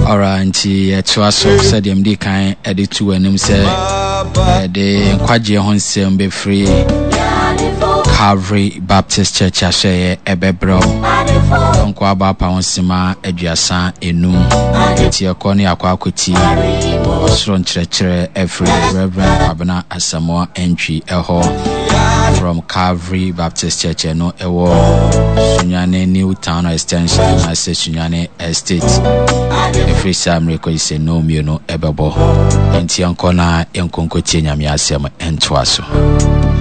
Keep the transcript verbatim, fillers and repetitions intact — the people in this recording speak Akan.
Ora nti etwa so said M D kan edit to enim say the kwaje ho nsem be free Calvary Baptist Church ahye ebebro onko aba pa onsima aduasa enum ti ekoni akwa akoti osro nkyerɛkyerɛ every Reverend Abena Asamoah entry eho from Calvary Baptist Church no ewo Sunyane New Town Extension na se Sunyane Estate every Sam record say no me no ebebo enti onko na enkonko tie nyame asem entoaso